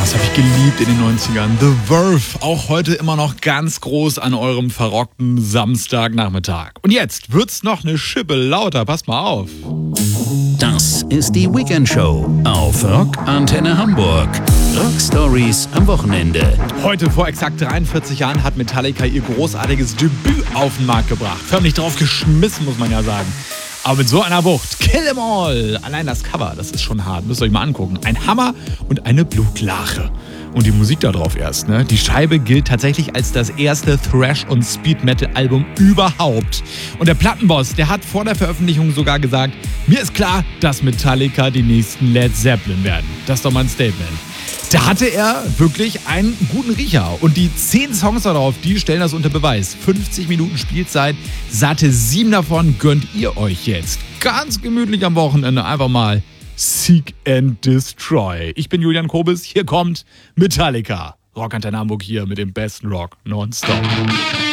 Das habe ich geliebt in den 90ern. The Verve, auch heute immer noch ganz groß an eurem verrockten Samstagnachmittag. Und jetzt wird's noch eine Schippe lauter, passt mal auf. Das ist die Weekend Show auf Rock Antenne Hamburg. Rock Stories am Wochenende. Heute vor exakt 43 Jahren hat Metallica ihr großartiges Debüt auf den Markt gebracht. Förmlich drauf geschmissen, muss man ja sagen. Aber mit so einer Wucht. Kill 'em all. Allein das Cover, das ist schon hart. Müsst ihr euch mal angucken. Ein Hammer und eine Blutlache. Und die Musik da drauf erst, ne? Die Scheibe gilt tatsächlich als das erste Thrash- und Speed-Metal-Album überhaupt. Und der Plattenboss, der hat vor der Veröffentlichung sogar gesagt, mir ist klar, dass Metallica die nächsten Led Zeppelin werden. Das ist doch mal ein Statement. Da hatte er wirklich einen guten Riecher. Und die 10 Songs darauf, die stellen das unter Beweis. 50 Minuten Spielzeit, satte 7 davon gönnt ihr euch jetzt. Ganz gemütlich am Wochenende einfach mal Seek and Destroy. Ich bin Julian Kobis, hier kommt Metallica. Rock Antenne Hamburg hier mit dem besten Rock nonstop.